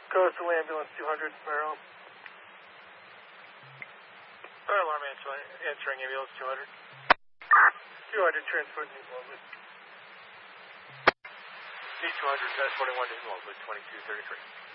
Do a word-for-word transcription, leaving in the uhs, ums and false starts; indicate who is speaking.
Speaker 1: Coastal Ambulance two hundred, Maryland.
Speaker 2: Fire alarm answering, answering ambulance two hundred.
Speaker 1: two hundred, transport New Brunswick.
Speaker 2: C two hundred, twenty-one New Brunswick, twenty-two thirty-three.